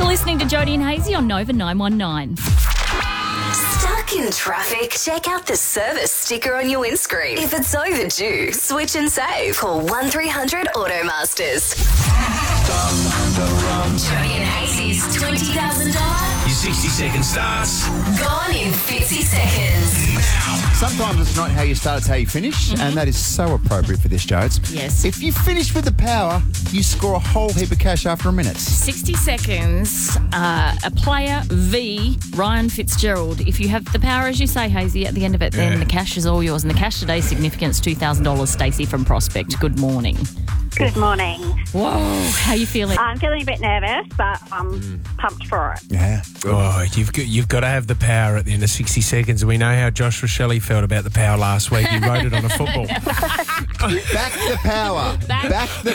You're listening to Jodie and Hazy on Nova 919. Stuck in traffic? Check out the service sticker on your windscreen. If it's overdue, switch and save. Call 1300 Automasters. Jodie and Hazy's $20,000. Your 60-second starts Gone in 50 seconds. now. Sometimes it's not how you start, it's how you finish, and that is so appropriate for this, Jodes. Yes. If you finish with the power, you score a whole heap of cash after a minute. 60 seconds, a player v. Ryan Fitzgerald. If you have the power, as you say, Hazy, at the end of it, then the cash is all yours. And the cash today is significant. It's $2,000. Stacey from Prospect. Good morning. Good morning. Whoa, how you feeling? I'm feeling a bit nervous, but I'm pumped for it. Yeah. Oh, you've got to have the power at the end of 60 seconds. We know how Josh Rochelle felt about the power last week. He wrote it on a football. Back the power. Back the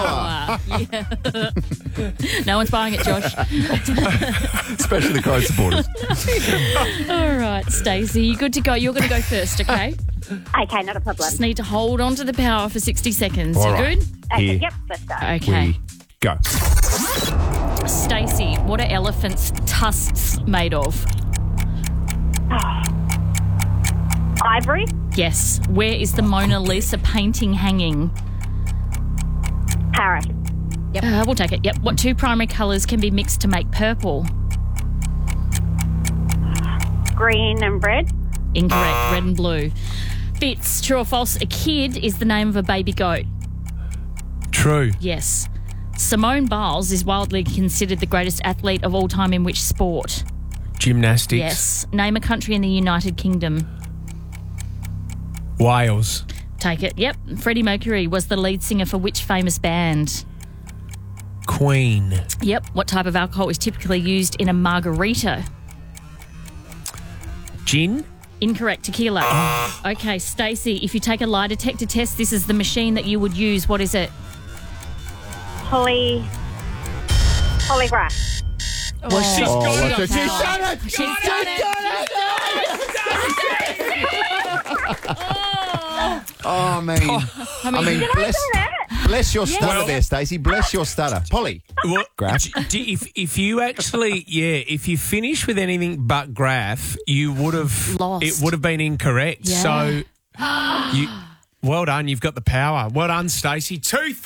power. Yeah. No one's buying it, Josh. Especially the Crows supporters. All right, Stacey, you good to go? You're going to go first, okay? Okay, not a problem. Just need to hold on to the power for 60 seconds. All You right. good? Okay, Here yep, let's go. Okay. we go. Stacey, what are elephants' tusks made of? Ivory, Yes. Where is the Mona Lisa painting hanging? Paris, We'll take it. Yep. What two primary colours can be mixed to make purple? green and red. Incorrect. Red and blue. Fitz, true or false? A kid is the name of a baby goat. True. Yes. Simone Biles is widely considered the greatest athlete of all time in which sport? Gymnastics. Yes. Name a country in the United Kingdom. Wales. Take it. Yep. Freddie Mercury was the lead singer for which famous band? Queen. Yep. What type of alcohol is typically used in a margarita? Gin. Incorrect. Tequila. Okay, Stacey, if you take a lie detector test, this is the machine that you would use. What is it? Polygraph. She's Oh, got what's it. it? She's done it! She's done it. Oh, I mean, bless your stutter Well- there, Stacey. Bless your stutter. Polly. Well, Graph. if you actually, if you finish with anything but graph, you would have Lost. It would have been incorrect. Yeah. So, well done. You've got the power. Well done, Stacey.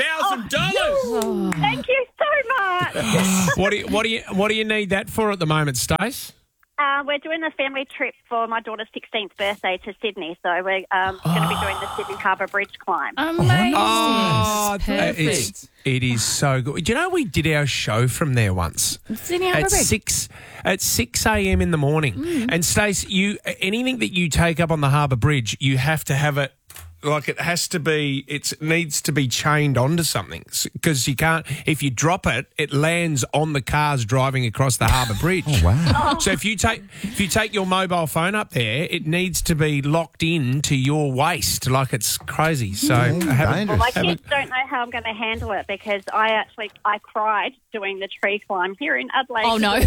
$2,000. Thank you so much. What do you need that for at the moment, Stace? We're doing a family trip for my daughter's 16th birthday to Sydney, so we're going to be doing the Sydney Harbour Bridge climb. Amazing. Oh, Perfect. it is so good. Do you know we did our show from there once? Sydney Harbour At Bridge. at 6 a.m. in the morning. And Stace, anything that you take up on the Harbour Bridge, you have to have it. Like it needs to be chained onto something because you can't. If you drop it, it lands on the cars driving across the Harbour Bridge. Oh, wow. So if you take your mobile phone up there, it needs to be locked in to your waist, like it's crazy. So dangerous. My kids don't know how I'm going to handle it because I cried doing the tree climb here in Adelaide. Oh, no.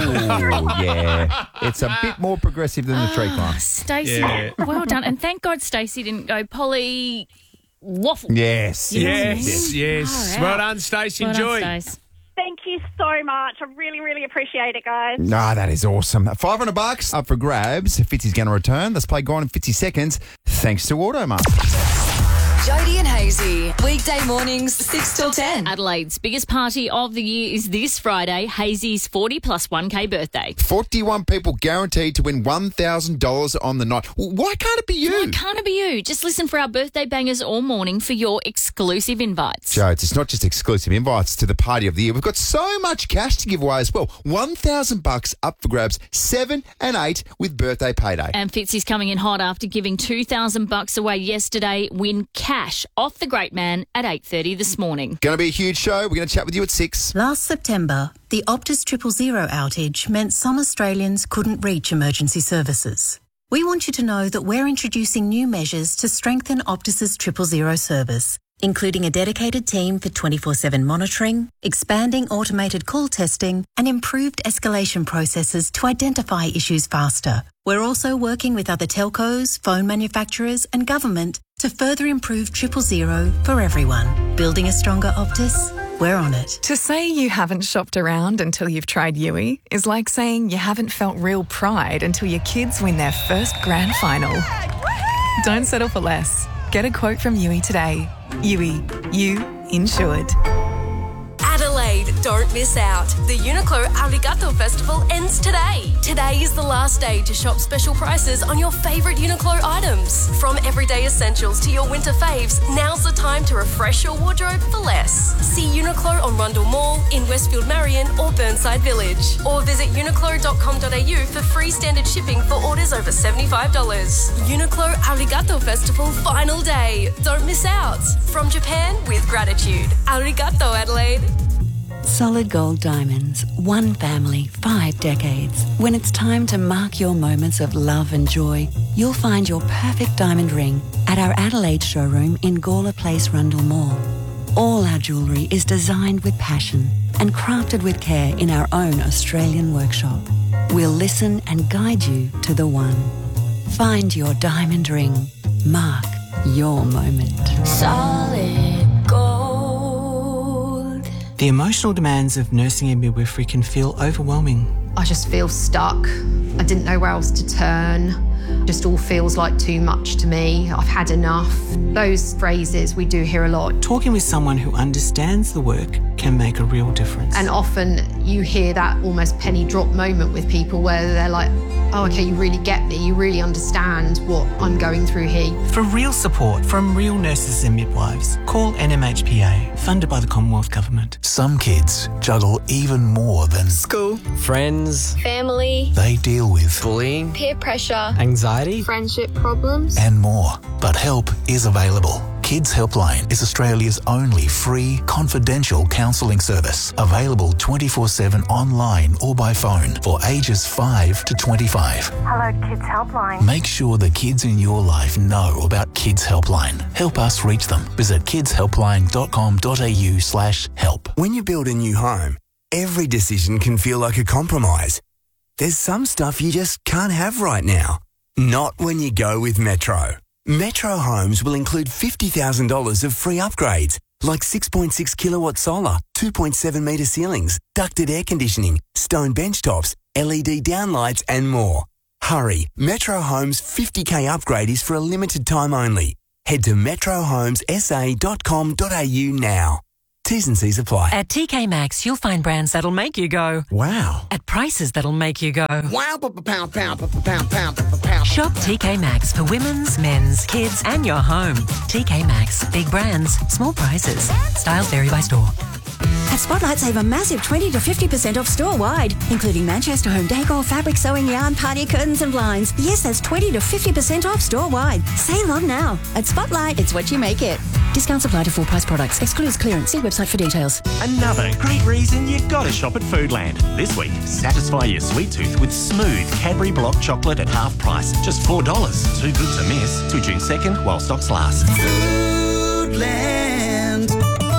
Oh, yeah. It's a bit more progressive than the tree climb. Stacey, Yeah. well done. And thank God Stacey didn't go Polly waffle. Yes. Yes. Far Well out. done, Stace. Well Enjoy. done, Stace. Thank you so much. I really, really appreciate it, guys. No, that is awesome. $500 up for grabs. Fitzy's going to return. Let's play Gone in 50 Seconds. Thanks to Automart. Jodie and Hazy. Weekday mornings, 6 till 10. Adelaide's biggest party of the year is this Friday, Hazy's 40 plus 1K birthday. 41 people guaranteed to win $1,000 on the night. Why can't it be you? Why can't it be you? Just listen for our birthday bangers all morning for your exclusive invites. Jodes, it's not just exclusive invites to the party of the year. We've got so much cash to give away as well. $1,000 up for grabs, 7 and 8 with birthday payday. And Fitzy's coming in hot after giving $2,000 away yesterday. Win cash off the great man at 8:30 this morning. Going to be a huge show. We're going to chat with you at 6. Last September, the Optus 000 outage meant some Australians couldn't reach emergency services. We want you to know that we're introducing new measures to strengthen Optus's 000 service, including a dedicated team for 24/7 monitoring, expanding automated call testing, and improved escalation processes to identify issues faster. We're also working with other telcos, phone manufacturers, and government to further improve 000 for everyone. Building a stronger Optus we're on it. To say you haven't shopped around until you've tried Yui is like saying you haven't felt real pride until your kids win their first grand final. Don't settle for less. Get a quote from Yui today. Yui, you insured. Adelaide, don't miss out. The Uniqlo Arigato Festival ends today. Today is the last day to shop special prices on your favourite Uniqlo items. From everyday essentials to your winter faves, now's the time to refresh your wardrobe for less. See Uniqlo on Rundle Mall, in Westfield Marion or Burnside Village. Or visit uniqlo.com.au for free standard shipping for orders over $75. Uniqlo Arigato Festival final day. Don't miss out. From Japan with gratitude. Arigato, Adelaide. Solid Gold Diamonds. One family, 5 decades. When it's time to mark your moments of love and joy, you'll find your perfect diamond ring at our Adelaide showroom in Gawler Place, Rundle Mall. All our jewellery is designed with passion and crafted with care in our own Australian workshop. We'll listen and guide you to the one. Find your diamond ring. Mark your moment. Solid Gold. The emotional demands of nursing and midwifery can feel overwhelming. I just feel stuck. I didn't know where else to turn. Just all feels like too much to me. I've had enough. Those phrases we do hear a lot. Talking with someone who understands the work can make a real difference. And often you hear that almost penny drop moment with people where they're like, oh, okay, you really get me. You really understand what I'm going through here. For real support from real nurses and midwives, call NMHPA, funded by the Commonwealth Government. Some kids juggle even more than school, friends, family. They deal with bullying, peer pressure, anxiety, friendship problems, and more. But help is available. Kids Helpline is Australia's only free, confidential counselling service, available 24/7 online or by phone for ages 5 to 25. Hello, Kids Helpline. Make sure the kids in your life know about Kids Helpline. Help us reach them. Visit kidshelpline.com.au/help. When you build a new home, every decision can feel like a compromise. There's some stuff you just can't have right now. Not when you go with Metro. Metro Homes will include $50,000 of free upgrades, like 6.6 kilowatt solar, 2.7 metre ceilings, ducted air conditioning, stone benchtops, LED downlights and more. Hurry, Metro Homes 50k upgrade is for a limited time only. Head to metrohomesa.com.au now. T's and C's apply. At TK Maxx, you'll find brands that'll make you go, wow. At prices that'll make you go, wow, pound. Shop TK Maxx for women's, men's, kids, and your home. TK Maxx. Big brands, small prices. Styles vary by store. At Spotlight, save a massive 20 to 50% off store-wide, including Manchester home decor, fabric sewing yarn, party curtains and blinds. Yes, that's 20 to 50% off store-wide. Save on now. At Spotlight, it's what you make it. Discounts apply to full-price products. Excludes clearance. See website for details. Another great reason you gotta shop at Foodland. This week, satisfy your sweet tooth with smooth Cadbury Block chocolate at half price. Just $4. Too good to miss. To June 2nd while stocks last. Foodland.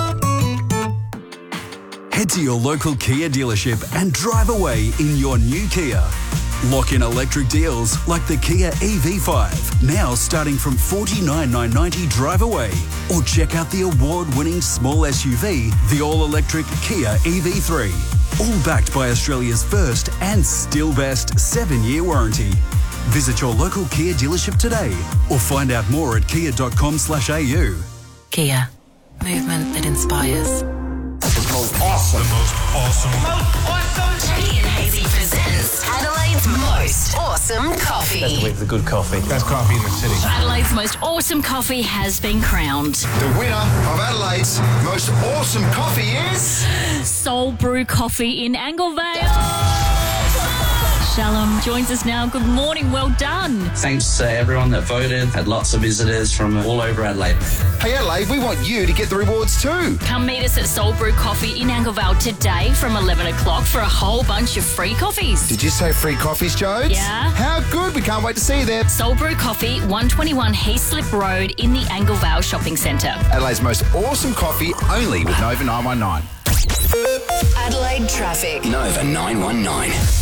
Head to your local Kia dealership and drive away in your new Kia. Lock in electric deals like the Kia EV5, now starting from $49,990 drive away. Or check out the award-winning small SUV, the all-electric Kia EV3. All backed by Australia's first and still best 7-year warranty. Visit your local Kia dealership today or find out more at kia.com/au. Kia. Movement that inspires. Awesome. Jody and Hazy presents Adelaide's most awesome coffee. That's with the good coffee. Best coffee in the city. Adelaide's most awesome coffee has been crowned. The winner of Adelaide's most awesome coffee is Soul Brew Coffee in Anglevale. Shalom joins us now. Good morning. Well done. Thanks to everyone that voted. Had lots of visitors from all over Adelaide. Hey Adelaide, we want you to get the rewards too. Come meet us at Soul Brew Coffee in Anglevale today from 11 o'clock for a whole bunch of free coffees. Did you say free coffees, Jodes? Yeah. How good. We can't wait to see you there. Soul Brew Coffee, 121 Heathslip Road in the Anglevale Shopping Centre. Adelaide's most awesome coffee, only with Nova 919. Adelaide traffic. Nova 919.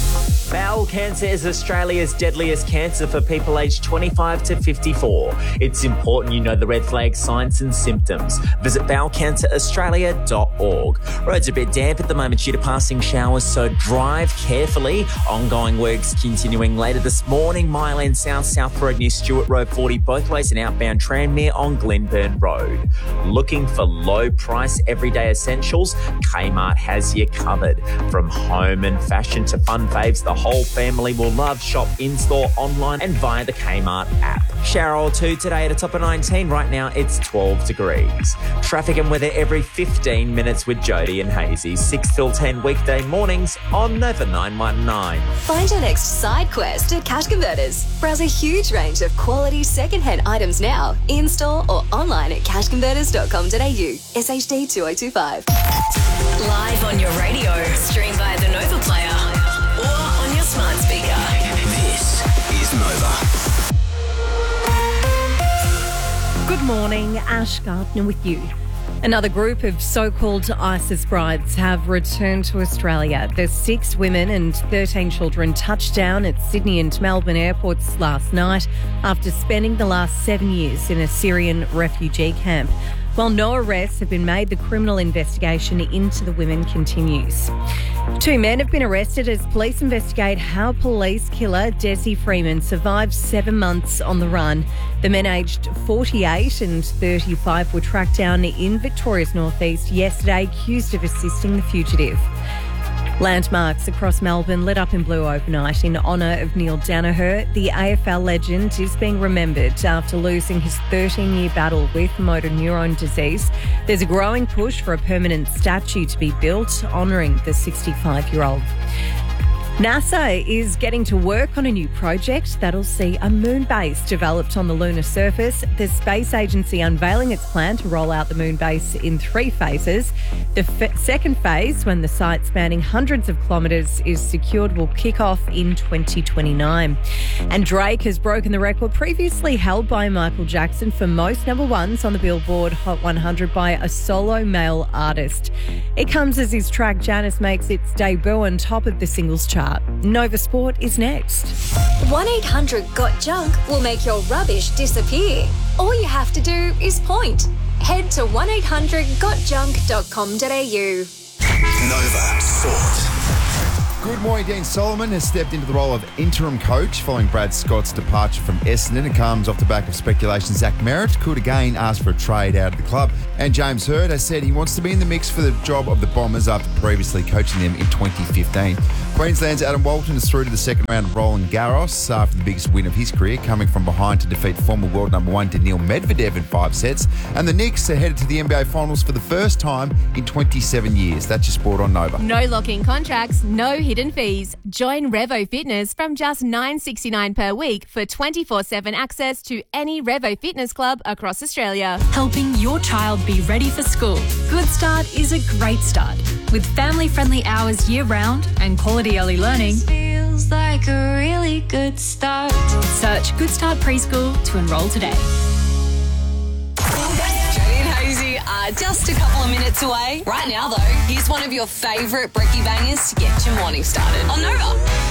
Bowel cancer is Australia's deadliest cancer for people aged 25 to 54. It's important you know the red flag signs and symptoms. Visit bowelcanceraustralia.org. Roads are a bit damp at the moment due to passing showers, so drive carefully. Ongoing works continuing later this morning. Mile End South Road near Stewart Road 40 both ways and outbound Tranmere on Glenburn Road. Looking for low price everyday essentials? Kmart has you covered. From home and fashion to fun faves, the whole family will love. Shop in-store, online and via the Kmart app. Shower or two today at a top of 19. Right now it's 12 degrees. Traffic and weather every 15 minutes with Jody and Hazy. 6 till 10 weekday mornings on Nova 919. Find your next side quest at Cash Converters. Browse a huge range of quality second-hand items now, in-store or online at cashconverters.com.au. SHD 2025. Live on your radio, stream via the Nova Player or on your smart speaker. This is Nova. Good morning, Ash Gardner with you. Another group of so-called ISIS brides have returned to Australia. The 6 women and 13 children touched down at Sydney and Melbourne airports last night after spending the last 7 years in a Syrian refugee camp. While no arrests have been made, the criminal investigation into the women continues. 2 men have been arrested as police investigate how police killer Desi Freeman survived 7 months on the run. The men aged 48 and 35 were tracked down in Victoria's northeast yesterday, accused of assisting the fugitive. Landmarks across Melbourne lit up in blue overnight in honour of Neil Danaher. The AFL legend is being remembered after losing his 13-year battle with motor neurone disease. There's a growing push for a permanent statue to be built honouring the 65-year-old. NASA is getting to work on a new project that'll see a moon base developed on the lunar surface. The space agency unveiling its plan to roll out the moon base in 3 phases. The second phase, when the site spanning hundreds of kilometres is secured, will kick off in 2029. And Drake has broken the record previously held by Michael Jackson for most number ones on the Billboard Hot 100 by a solo male artist. It comes as his track Janice makes its debut on top of the singles chart. Nova Sport is next. 1-800-GOT-JUNK will make your rubbish disappear. All you have to do is point. Head to 1-800-GOT-JUNK.com.au. Nova Sport. Good morning. Dean Solomon has stepped into the role of interim coach following Brad Scott's departure from Essendon. It comes off the back of speculation Zach Merritt could again ask for a trade out of the club. And James Hird has said he wants to be in the mix for the job of the Bombers after previously coaching them in 2015. Queensland's Adam Walton is through to the second round of Roland Garros after the biggest win of his career, coming from behind to defeat former world number 1 Daniil Medvedev in 5 sets. And the Knicks are headed to the NBA Finals for the first time in 27 years. That's your sport on Nova. No lock-in contracts, no hidden fees. Join Revo Fitness from just $9.69 per week for 24/7 access to any Revo Fitness club across Australia. Helping your child be ready for school. Good Start is a great start. With family-friendly hours year-round and quality early learning, Feels like a really good start. search Good Start Preschool to enrol today. Jody and Hazy are just a couple of minutes away. Right now, though, here's one of your favourite brekkie bangers to get your morning started on Nova.